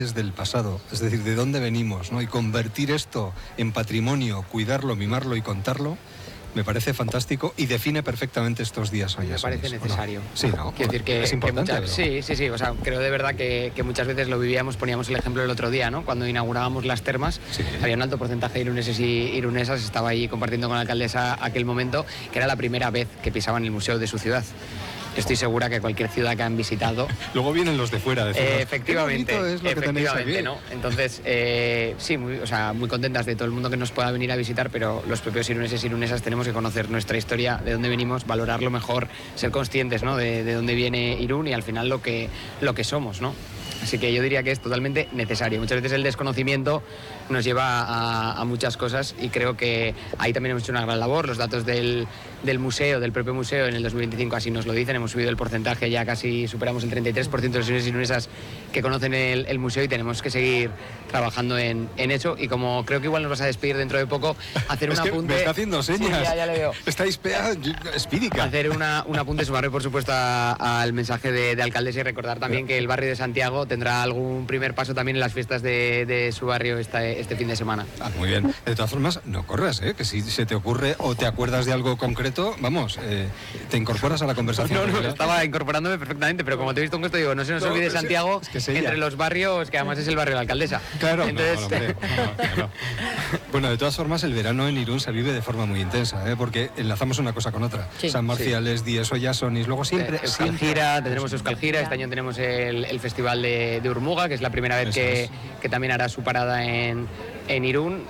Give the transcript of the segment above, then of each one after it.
del pasado, es decir, de dónde venimos, ¿no? Y convertir esto en patrimonio, cuidarlo, mimarlo y contarlo, me parece fantástico y define perfectamente estos días hoy. Me parece necesario. ¿No? Sí, ¿no? Quiero decir que es importante. Sí. O sea, creo de verdad que muchas veces lo vivíamos, poníamos el ejemplo el otro día, ¿no? Cuando inaugurábamos las termas, había un alto porcentaje de iruneses y irunesas, estaba ahí compartiendo con la alcaldesa aquel momento, que era la primera vez que pisaban el museo de su ciudad. Estoy segura que cualquier ciudad que han visitado... Luego vienen los de fuera. Efectivamente, es lo que tenéis aquí. ¿no? Entonces, sí, muy contentas de todo el mundo que nos pueda venir a visitar, pero los propios iruneses y irunesas tenemos que conocer nuestra historia, de dónde venimos, valorarlo mejor, ser conscientes, ¿no? de dónde viene Irún y al final lo que somos, ¿no? Así que yo diría que es totalmente necesario. Muchas veces el desconocimiento nos lleva a muchas cosas y creo que ahí también hemos hecho una gran labor. Los datos del museo, del propio museo, en el 2025 así nos lo dicen. Hemos subido el porcentaje, ya casi superamos el 33% de los iruneses y irunesas que conocen el museo y tenemos que seguir trabajando en eso. Y como creo que igual nos vas a despedir dentro de poco, hacer un apunte... Me está haciendo señas. Sí, ya le veo. Estáis espídica. Hacer un apunte, sumarme por supuesto al mensaje de alcaldesa y recordar también que el barrio de Santiago tendrá algún primer paso también en las fiestas de su barrio este fin de semana. Muy bien. De todas formas, no corras, que si se te ocurre o te acuerdas de algo concreto, vamos, te incorporas a la conversación. No, estaba incorporándome perfectamente, pero como te he visto con esto, digo, no se nos olvide Santiago, entre los barrios, que además es el barrio de la alcaldesa. Claro. Entonces... No. Bueno, de todas formas, el verano en Irún se vive de forma muy intensa, porque enlazamos una cosa con otra. Sí, San Marciales, Dies, Oyasonis, luego siempre... Euskal Gira, tendremos Euskal Gira, este año tenemos el festival de Urmuga, que es la primera vez que también hará su parada en Irún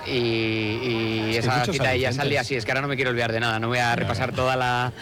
y esa cita ya sale así, es que ahora no me quiero olvidar de nada, no voy a repasar toda la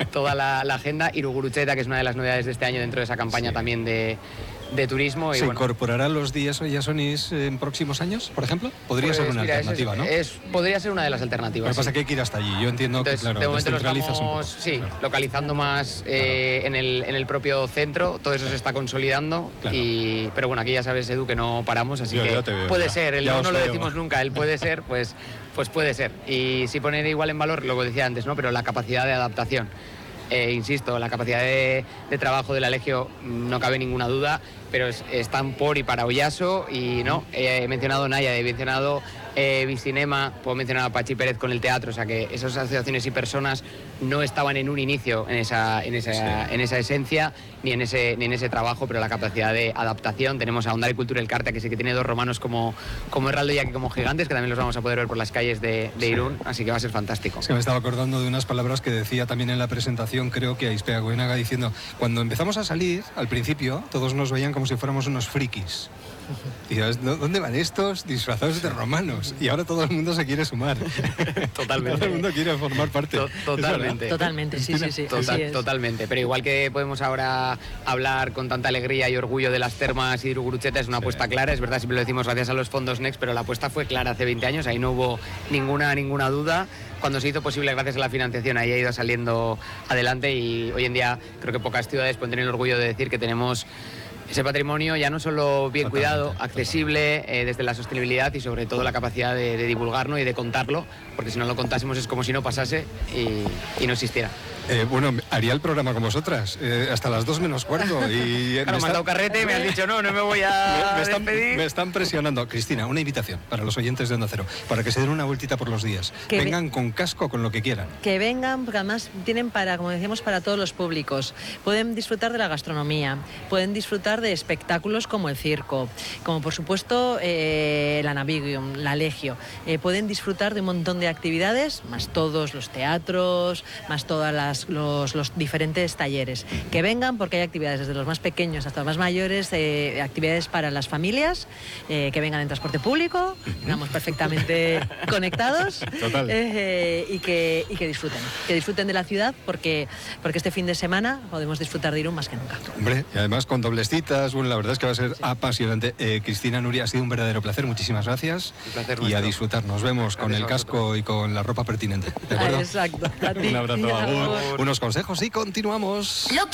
agenda. Irugurutzeta, que es una de las novedades de este año dentro de esa campaña también de turismo. Y ¿Se incorporarán los Dies Oyasonis en próximos años, por ejemplo? Podría ser una alternativa, ¿no? Podría ser una de las alternativas. Lo que pasa es que hay que ir hasta allí, yo entiendo. Entonces, que, claro, de momento lo estamos localizando más en el propio centro, todo eso se está consolidando, pero bueno, aquí ya sabes, Edu, que no paramos, así que puede ser, el no lo decimos nunca, el puede ser, pues puede ser. Y sí poner igual en valor lo que decía antes, ¿no? Pero la capacidad de adaptación. Insisto, la capacidad de trabajo de la Legio no cabe ninguna duda, pero están por y para Oyaso y no, he mencionado Naya, he mencionado Bicinema, puedo mencionar a Pachi Pérez con el teatro, o sea que esas asociaciones y personas no estaban en un inicio en esa esencia ni en ese trabajo, pero la capacidad de adaptación. Tenemos a Ondare Cultura El Carta, que sí que tiene dos romanos como Heraldo y aquí como gigantes, que también los vamos a poder ver por las calles de Irún, así que va a ser fantástico. Es que me estaba acordando de unas palabras que decía también en la presentación, creo que Aispea Goenaga, diciendo, cuando empezamos a salir, al principio, todos nos veían como si fuéramos unos frikis. Y dices, ¿dónde van estos disfrazados de romanos? Y ahora todo el mundo se quiere sumar. Totalmente. Todo el mundo quiere formar parte. Totalmente, sí. Totalmente. Pero igual que podemos ahora hablar con tanta alegría y orgullo de las termas y Irugurutzeta, es una apuesta clara, es verdad, siempre lo decimos gracias a los fondos Next, pero la apuesta fue clara hace 20 años, ahí no hubo ninguna duda. Cuando se hizo posible gracias a la financiación, ahí ha ido saliendo adelante y hoy en día creo que pocas ciudades pueden tener el orgullo de decir que tenemos ese patrimonio ya no solo bien cuidado, accesible, desde la sostenibilidad y sobre todo la capacidad de divulgarlo y de contarlo, porque si no lo contásemos es como si no pasase y no existiera. Bueno, haría el programa con vosotras, hasta las 2 menos cuarto. Y claro, me han dado carrete, me han dicho no me voy a despedir. Me están presionando. Cristina, una invitación para los oyentes de Onda Cero, para que se den una vueltita por los días. Que vengan con casco, con lo que quieran. Que vengan, porque además tienen como decíamos, para todos los públicos. Pueden disfrutar de la gastronomía, pueden disfrutar de espectáculos como el circo, como por supuesto la Navigium, la Legio. Pueden disfrutar de un montón de actividades, más todos los teatros, más todas los diferentes talleres. Que vengan porque hay actividades desde los más pequeños hasta los más mayores, actividades para las familias, que vengan en transporte público, vengamos perfectamente conectados. Total. Y que disfruten de la ciudad porque este fin de semana podemos disfrutar de Irún más que nunca. Hombre, y además con dobles citas, bueno, la verdad es que va a ser apasionante. Cristina, Nuria, ha sido un verdadero placer, muchísimas gracias. Un placer y a disfrutar, nos vemos con el casco y con la ropa pertinente. ¿De acuerdo? Exacto. A ti. Un abrazo, unos consejos y continuamos.